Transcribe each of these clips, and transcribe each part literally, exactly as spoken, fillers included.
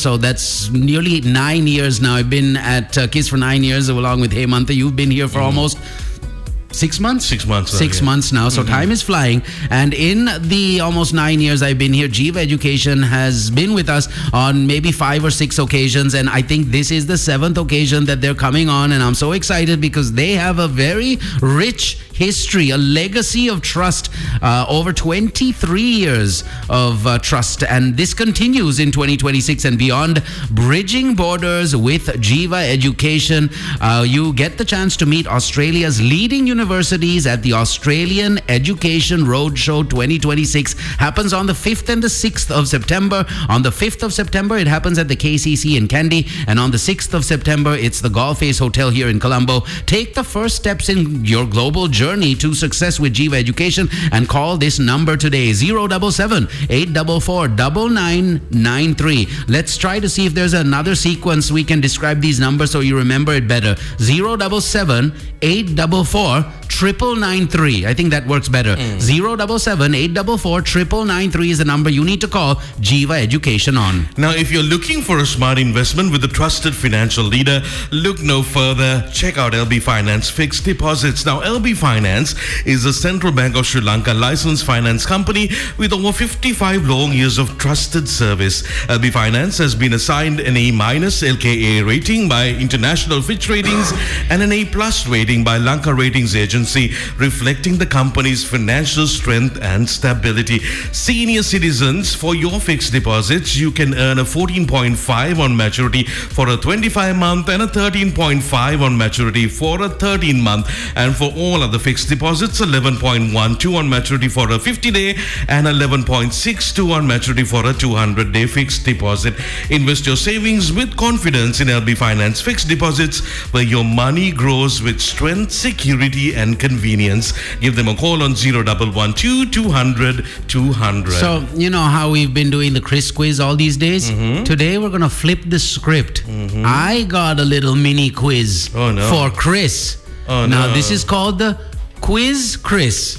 So that's nearly nine years now. I've been at uh, KISS for nine years along with Hemanta. You've been here for mm. almost Six months? Six months. Now, Six yeah. months now. So mm-hmm. time is flying. And in the almost nine years I've been here, Jiva Education has been with us on maybe five or six occasions. And I think this is the seventh occasion that they're coming on. And I'm so excited because they have a very rich history, a legacy of trust, uh, over twenty-three years of uh, trust. And this continues in twenty twenty-six and beyond. Bridging borders with Jiva Education. Uh, you get the chance to meet Australia's leading universities at the Australian Education Roadshow twenty twenty-six. Happens on the fifth and the sixth of September. On the fifth of September, it happens at the K C C in Kandy. And on the sixth of September, it's the Golf Ace Hotel here in Colombo. Take the first steps in your global journey to success with Jiva Education and call this number today, zero seven seven, eight four four, nine nine nine three. Let's try to see if there's another sequence we can describe these numbers so you remember it better. zero seven seven, eight four four, nine nine nine three. I think that works better. Mm. zero seven seven, eight four four, nine nine nine three is the number you need to call Jiva Education on. Now, if you're looking for a smart investment with a trusted financial leader, look no further. Check out L B Finance Fixed Deposits. Now, L B Finance is a Central Bank of Sri Lanka licensed finance company with over fifty-five long years of trusted service. L B Finance has been assigned an A minus L K A rating by International Fitch Ratings and an A plus rating by Lanka Ratings Agency, reflecting the company's financial strength and stability. Senior citizens, for your fixed deposits, you can earn a fourteen point five on maturity for a twenty-five month and a thirteen point five on maturity for a thirteen month. And for all other fixed deposits, eleven point one two on maturity for a fifty day and eleven point six two on maturity for a two hundred day fixed deposit. Invest your savings with confidence in L B Finance Fixed Deposits, where your money grows with strength, security and convenience. Give them a call on zero one one two, two hundred, two hundred. So, you know how we've been doing the Chris quiz all these days? Mm-hmm. Today we're going to flip the script. Mm-hmm. I got a little mini quiz oh, no. for Chris. Oh, now, no. this is called the Quiz Chris.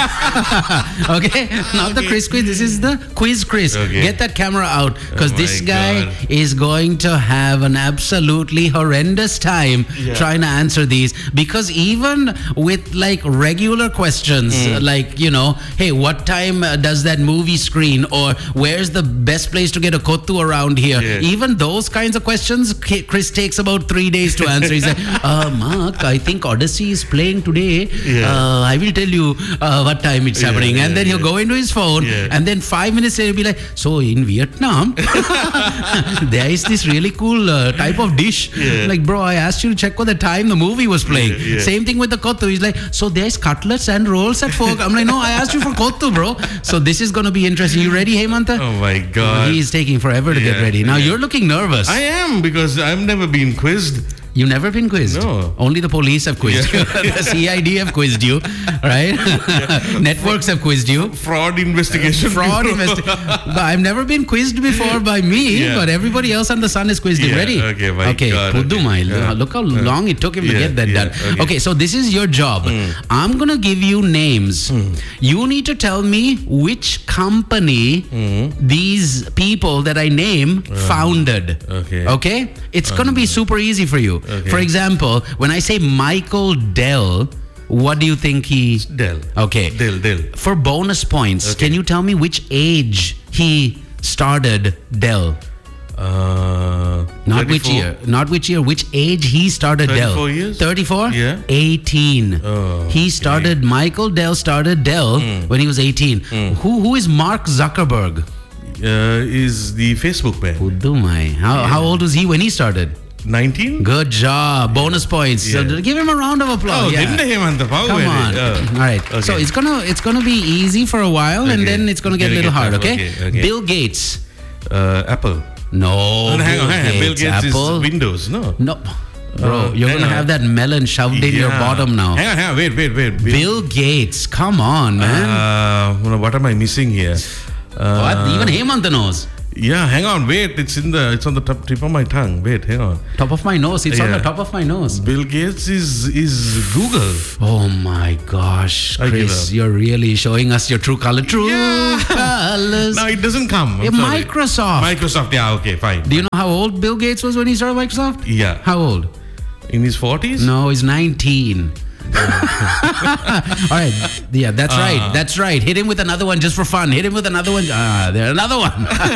Okay? Not the Chris quiz. This is the Quiz Chris. Okay. Get that camera out because oh this guy God. is going to have an absolutely horrendous time yeah. trying to answer these, because even with like regular questions mm. like, you know, hey, what time uh, does that movie screen, or where's the best place to get a kottu around here? Yeah. Even those kinds of questions, Chris takes about three days to answer. He's like, uh, Mark, I think Odyssey is playing today. Yeah. Uh, I will tell you uh, what time it's yeah, happening. Yeah, and then yeah. he'll go into his phone yeah. and then five minutes later he'll be like, so in Vietnam, there is this really cool uh, type of dish. Yeah. Like, bro, I asked you to check what the time the movie was playing. Yeah, yeah. Same thing with the kottu. He's like, so there's cutlets and rolls at four. I'm like, no, I asked you for kottu, bro. So this is going to be interesting. You ready, Hemanta? Oh my God. Uh, he's taking forever to yeah, get ready. Now yeah. you're looking nervous. I am, because I've never been quizzed. You've never been quizzed? No. Only the police have quizzed yeah. you. The C I D have quizzed you, right? Yeah. Networks have quizzed you. Fraud investigation. Fraud investigation. I've never been quizzed before by me, yeah. but everybody else on the sun is quizzed. Yeah. Ready? Okay, my okay. God. Puddumai. Okay. Yeah. Look how long it took him yeah. to get that yeah. done. Okay. okay, so this is your job. Mm. I'm going to give you names. Mm. You need to tell me which company mm. these people that I name uh, founded. Okay. Okay? It's um, going to be super easy for you. Okay. For example, when I say Michael Dell, what do you think he... Dell. Okay. Dell, Dell. For bonus points, okay. can you tell me which age he started Dell? Uh, not which year. Not which year. Which age he started thirty-four Dell? thirty-four years? thirty-four? Yeah. eighteen. Oh, he started, okay. Michael Dell started Dell mm. when he was eighteen. Mm. Who Who is Mark Zuckerberg? Uh, is the Facebook man. Udumai. How, yeah. how old was he when he started? nineteen? Good job. Bonus points. Yeah. So give him a round of applause. Oh, yeah. Come on. Oh. All right. Okay. So it's gonna it's gonna be easy for a while, okay. and then it's gonna get a little hard. Okay? Okay, okay. Bill Gates. Uh, Apple. No. no Bill hang on, hang on. Bill Gates Apple. is Windows. No. No. Bro, uh, you're gonna on. have that melon shoved in yeah. your bottom now. Hang on, hang on. Wait, wait, wait. Bill, Bill Gates. Come on, man. Uh, what am I missing here? Uh, what? Even Hemanta knows. Yeah, hang on, wait. It's in the. It's on the top, tip of my tongue. Wait, hang on. Top of my nose. It's on Yeah. the top of my nose. Bill Gates is is Google. Oh my gosh, I give Chris, up. you're really showing us your true color. True Yeah. colors. No, it doesn't come. I'm Yeah, sorry. Microsoft. Microsoft. Yeah, okay, fine. Do you know how old Bill Gates was when he started Microsoft? Yeah. How old? In his forties? No, he's nineteen. All right. Yeah, that's Ah. right. That's right. Hit him with another one just for fun. Hit him with another one. Ah, there, another one.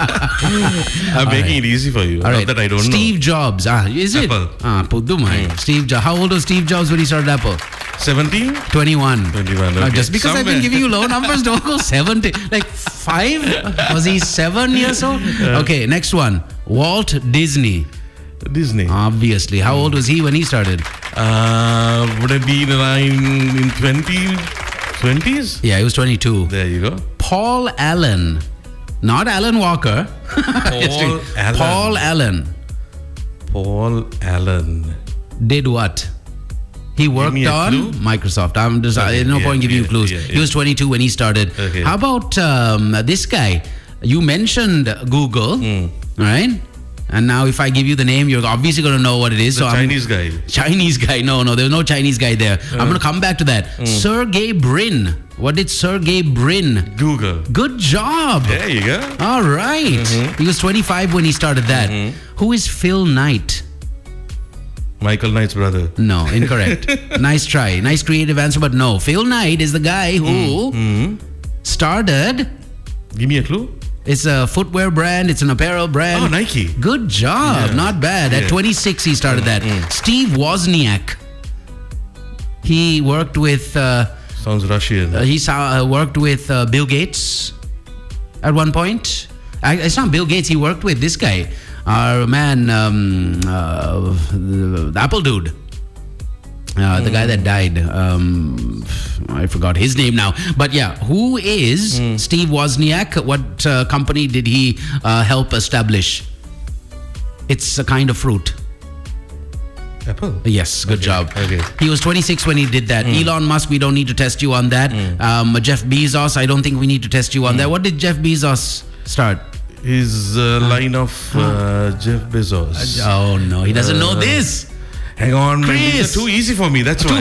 I'm making right. it easy for you. All Not right. that I don't Steve know. Jobs. Ah, is it? Apple. Ah, Pudumai. Steve Jobs. How old was Steve Jobs when he started Apple? seventeen? twenty-one. twenty-one, Now, okay. just because I've been Somewhere. giving you low numbers, don't go seventy. Like five? Was he seven years old? Okay, next one. Walt Disney. Disney. Obviously. How old was he when he started? Uh, would it be in around in twenty, twenties? Yeah, he was twenty-two. There you go. Paul Allen. Not Alan Walker. Paul Allen. Paul Allen Paul Allen. did what? He worked me a on clue. Microsoft. I'm just, Okay, there's no yeah, point giving you yeah, clues. yeah, He yeah. was twenty-two when he started. Okay. How about um, this guy? You mentioned Google, Hmm. right? And now if I give you the name, you're obviously going to know what it is. The so Chinese I'm, guy. Chinese guy. No, no, there's no Chinese guy there. I'm going to come back to that. Hmm. Sergey Brin. What did Sergey Brin? Google. Good job. There you go. All right. Mm-hmm. He was twenty-five when he started that. Who is Phil Knight? Michael Knight's brother. No, incorrect. Nice try. Nice creative answer, but no. Phil Knight is the guy who Mm-hmm. started. Give me a clue. It's a footwear brand. It's an apparel brand. Oh, Nike. Good job. Yeah. Not bad. At Yeah. twenty-six, he started that. Steve Wozniak. He worked with. Uh, Sounds Russian. uh, he saw, uh, worked with uh, Bill Gates at one point. I, it's not Bill Gates. He worked with this guy, our man, um, uh, the, the Apple dude. Uh, the guy that died. Um, I forgot his name now. But yeah, who is Steve Wozniak? What uh, company did he uh, help establish? It's a kind of fruit. Apple. Yes, good Okay, job. okay. He was twenty-six when he did that. Elon Musk, we don't need to test you on that. Um, Jeff Bezos, I don't think we need to test you on that. What did Jeff Bezos start? His uh, line of uh, Jeff Bezos. Oh no, he doesn't know this. Hang on, man. These Chris. are too easy for me. That's why.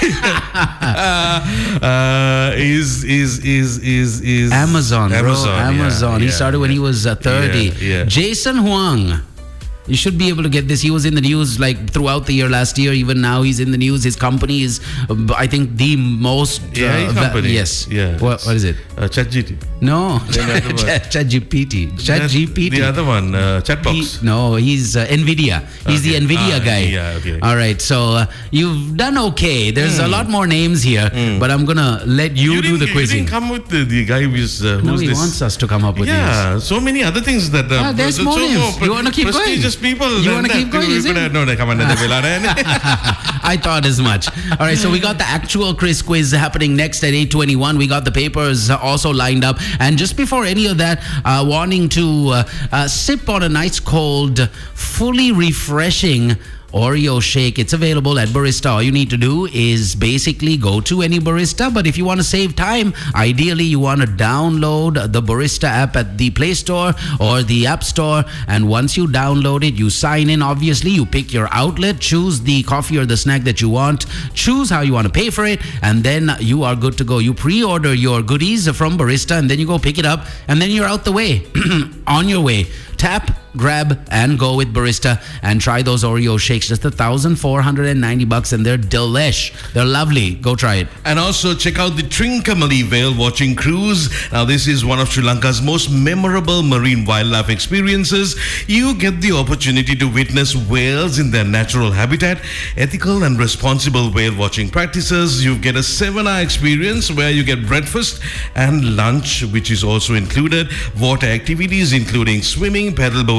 uh, is is is is is Amazon, bro. Amazon. yeah, Amazon. he yeah, started when yeah. he was uh, thirty. Yeah, yeah. Jason Huang. You should be able to get this. He was in the news like throughout the year last year. Even now, he's in the news. His company is, uh, I think, the most. Yeah, uh, his va- company. yes. Yeah. What, what is it? Uh, ChatGPT. No. Then the other one. ChatGPT. That- ChatGPT. The other one, uh, He, Chatbox. no, he's uh, Nvidia. He's Okay. the Nvidia Ah, guy. yeah, okay. All right, so uh, you've done okay. There's a lot more names here, but I'm gonna let you, do didn't- the You quizzing. didn't come with the, the guy who's uh, No, who's he this? wants us to come up with Yeah, so many other things that. Uh, Ah, there's so more names. pre- You wanna keep going? prestigious people. You than wanna that. keep going, We is could it? have- No, no, come on. these. I thought as much. All right, so we got the actual Chris quiz happening next at eight twenty-one. We got the papers uh, also lined up, and just before any of that, uh, wanting to uh, uh, sip on a nice cold, fully refreshing Oreo shake. It's available at Barista. All you need to do is basically go to any barista. But if you want to save time, ideally you want to download the Barista app at the Play Store or the App Store. And once you download it, you sign in. Obviously, you pick your outlet, choose the coffee or the snack that you want, choose how you want to pay for it, and then you are good to go. You pre-order your goodies from Barista, and then you go pick it up, and then you're out the way, on your way. Tap, grab, and go with Barista and try those Oreo shakes. Just one thousand four hundred ninety bucks, and they're delish. They're lovely. Go try it. And also check out the Trincomalee whale watching cruise. Now this is one of Sri Lanka's most memorable marine wildlife experiences. You get the opportunity to witness whales in their natural habitat, ethical and responsible whale watching practices. You get a seven-hour experience where you get breakfast and lunch, which is also included. Water activities including swimming, paddleboarding,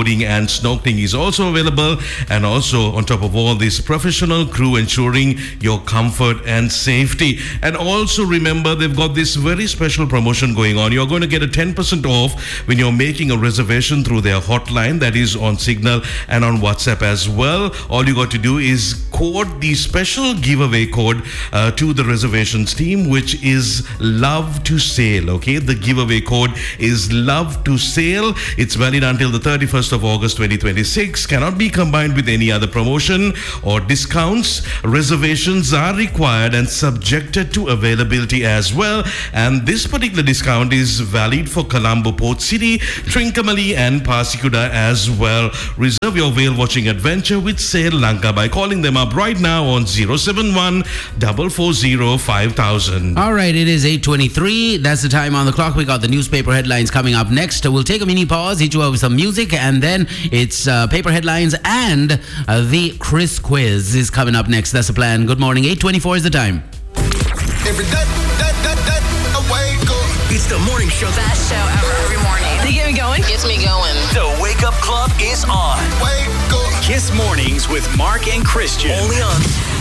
boating and snorkeling is also available. And also, on top of all this, professional crew ensuring your comfort and safety. And also remember, they've got this very special promotion going on. You're going to get a ten percent off when you're making a reservation through their hotline, that is on Signal and on WhatsApp as well. All you got to do is code the special giveaway code uh, to the reservations team, which is Love to Sail. Okay, the giveaway code is Love to Sail. It's valid until the thirty-first of August twenty twenty-six. Cannot be combined with any other promotion or discounts. Reservations are required and subjected to availability as well. And this particular discount is valid for Colombo Port City, Trincomalee and Pasikuda as well. Reserve your whale watching adventure with Sail Lanka by calling them up right now on zero seven one, four four zero, five thousand. All right, it is eight twenty-three. That's the time on the clock. We got the newspaper headlines coming up next. We'll take a mini pause, hit you up with some music, and then it's uh, paper headlines and uh, the Chris quiz is coming up next. That's the plan. Good morning. eight twenty-four is the time. Every day, that, that, that, I wake up. It's the morning show. Best show ever every morning. They get me going. Gets me going. The Wake Up Club is on. Wake up. Kiss Mornings with Mark and Christian. Only on